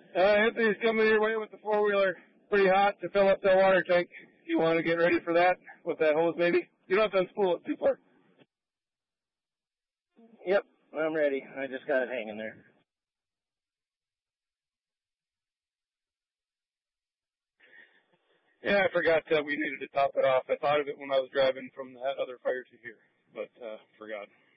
Anthony's coming your way with the four-wheeler. Pretty hot to fill up that water tank. You want to get ready for that with that hose, maybe? You don't have to unspool it too far. Yep, I'm ready. I just got it hanging there. Yeah, I forgot we needed to top it off. I thought of it when I was driving from that other fire to here, but forgot.